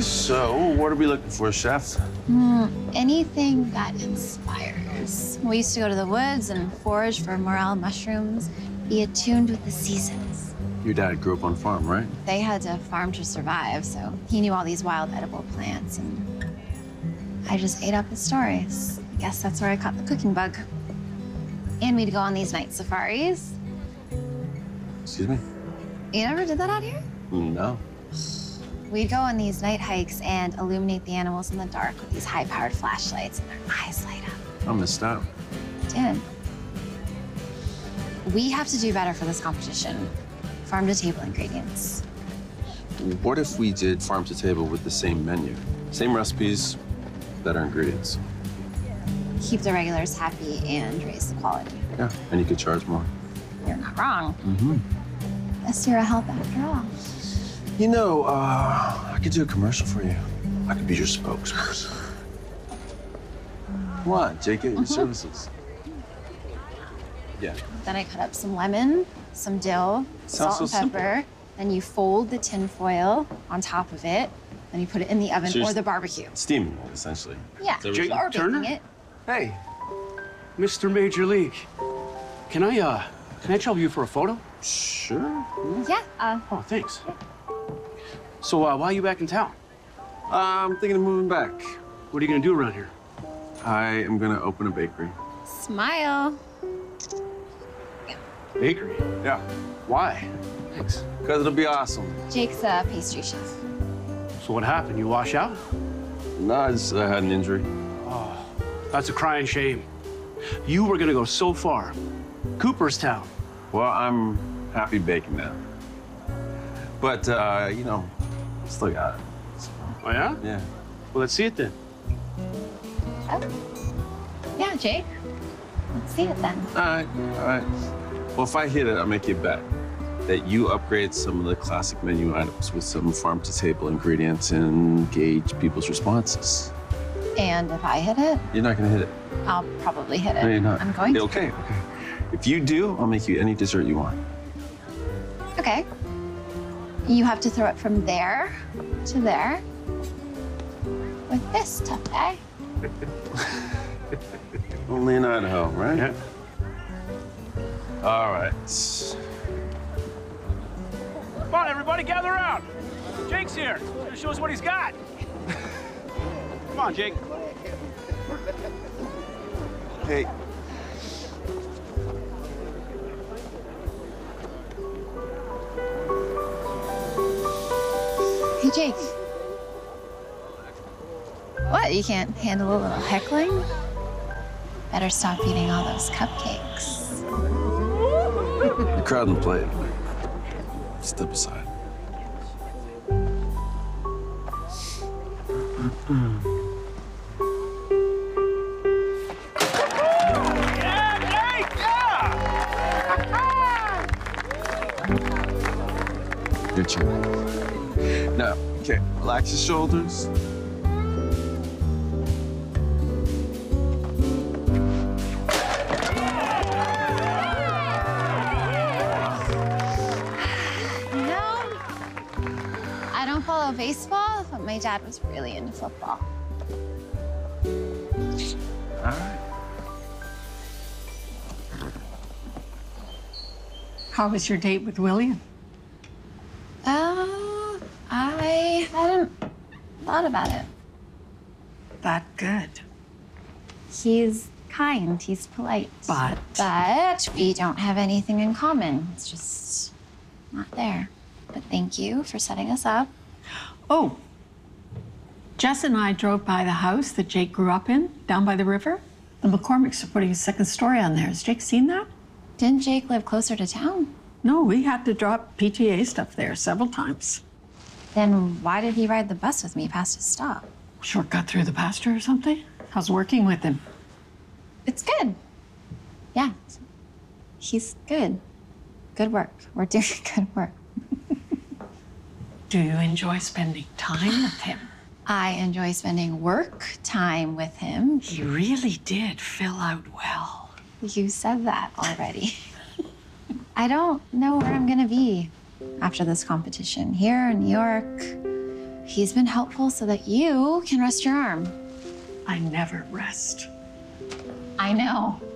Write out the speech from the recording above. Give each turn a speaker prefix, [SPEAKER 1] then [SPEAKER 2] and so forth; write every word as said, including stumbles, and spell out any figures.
[SPEAKER 1] So, what are we looking for, chef?
[SPEAKER 2] Mm, anything that inspires. We used to go to the woods and forage for morel mushrooms, be attuned with the seasons.
[SPEAKER 1] Your dad grew up on a farm, right?
[SPEAKER 2] They had to farm to survive, so he knew all these wild edible plants, and I just ate up his stories. I guess that's where I caught the cooking bug. And we'd go on these night safaris.
[SPEAKER 1] Excuse me?
[SPEAKER 2] You never did that out here?
[SPEAKER 1] No.
[SPEAKER 2] We'd go on these night hikes and illuminate the animals in the dark with these high-powered flashlights, and their eyes light up.
[SPEAKER 1] I missed out.
[SPEAKER 2] Did. We have to do better for this competition. Farm-to-table ingredients.
[SPEAKER 1] What if we did farm to table with the same menu? Same recipes, better ingredients.
[SPEAKER 2] Keep the regulars happy and raise the quality.
[SPEAKER 1] Yeah, and you could charge more.
[SPEAKER 2] You're not wrong.
[SPEAKER 1] Mm-hmm.
[SPEAKER 2] Guess you're a help after all.
[SPEAKER 1] You know, uh, I could do a commercial for you. I could be your spokesperson. Come on, Jake, get your
[SPEAKER 2] Mm-hmm.
[SPEAKER 1] services. Yeah.
[SPEAKER 2] Then I cut up some lemon, some dill,
[SPEAKER 1] Sounds
[SPEAKER 2] salt
[SPEAKER 1] so
[SPEAKER 2] and pepper. Then you fold the tin foil on top of it. Then you put it in the oven
[SPEAKER 1] So you're
[SPEAKER 2] or the barbecue.
[SPEAKER 1] Steaming it, essentially.
[SPEAKER 2] Yeah,
[SPEAKER 1] Is that what
[SPEAKER 3] Jake
[SPEAKER 2] or
[SPEAKER 3] Turner?
[SPEAKER 2] baking it.
[SPEAKER 3] Hey, Mister Major League. Can I, uh, can I trouble you for a photo?
[SPEAKER 1] Sure.
[SPEAKER 2] Yeah, uh,
[SPEAKER 3] Oh, thanks. So, uh, why are you back in town?
[SPEAKER 1] I'm thinking of moving back.
[SPEAKER 3] What are you gonna do around here?
[SPEAKER 1] I am gonna open a bakery.
[SPEAKER 2] smile.
[SPEAKER 3] Bakery?
[SPEAKER 1] Yeah.
[SPEAKER 3] Why? Thanks.
[SPEAKER 1] Because it'll be awesome.
[SPEAKER 2] Jake's a pastry chef.
[SPEAKER 3] So what happened? You wash out?
[SPEAKER 1] No, I just I had an injury.
[SPEAKER 3] Oh, that's a crying shame. You were gonna go so far. Cooperstown.
[SPEAKER 1] Well, I'm happy baking now. But, uh, you know, still got it.
[SPEAKER 3] Oh, yeah?
[SPEAKER 1] Yeah.
[SPEAKER 3] Well, let's see it then.
[SPEAKER 2] Oh. Yeah, Jake. Let's see it then.
[SPEAKER 1] All right, all right. Well, if I hit it, I'll make you a bet that you upgrade some of the classic menu items with some farm-to-table ingredients and gauge people's responses.
[SPEAKER 2] And if I hit it,
[SPEAKER 1] You're not gonna hit it.
[SPEAKER 2] I'll probably hit it.
[SPEAKER 1] No, you're not.
[SPEAKER 2] I'm going to.
[SPEAKER 1] Okay, okay. If you do, I'll make you any dessert you want.
[SPEAKER 2] Okay. You have to throw it from there to there with this tough guy.
[SPEAKER 1] Only in Idaho, right?
[SPEAKER 3] Yeah.
[SPEAKER 1] All right.
[SPEAKER 3] Come on, everybody, gather around. Jake's here. He's gonna show us what he's got. Come on, Jake.
[SPEAKER 1] Hey.
[SPEAKER 2] Hey, Jake. What? You can't handle a little heckling? Better stop eating all those cupcakes.
[SPEAKER 1] You're crowding the plate. Step aside.
[SPEAKER 3] Yeah, Jake! Yeah!
[SPEAKER 1] Your turn. Now, okay, relax your shoulders.
[SPEAKER 2] You know, I don't follow baseball, but my dad was really into football.
[SPEAKER 1] All right.
[SPEAKER 4] How was your date with William?
[SPEAKER 2] Uh, I hadn't thought about it.
[SPEAKER 4] That good.
[SPEAKER 2] He's kind, he's polite.
[SPEAKER 4] But
[SPEAKER 2] But we don't have anything in common. It's just not there. But thank you for setting us up.
[SPEAKER 4] oh, Jess and I drove by the house that Jake grew up in down by the river. The McCormicks are putting a second story on there. Has Jake seen that?
[SPEAKER 2] Didn't Jake live closer to town?
[SPEAKER 4] No, we had to drop P T A stuff there several times.
[SPEAKER 2] Then why did he ride the bus with me past his stop?
[SPEAKER 4] Shortcut through the pasture or something? How's working with him?
[SPEAKER 2] It's good. Yeah, he's good. Good work. We're doing good work.
[SPEAKER 4] Do you enjoy spending time with him?
[SPEAKER 2] I enjoy spending work time with him.
[SPEAKER 4] He really did fill out well.
[SPEAKER 2] You said that already. I don't know where I'm gonna be after this competition. Here in New York, He's been helpful so that you can rest your arm.
[SPEAKER 4] I never rest.
[SPEAKER 2] I know.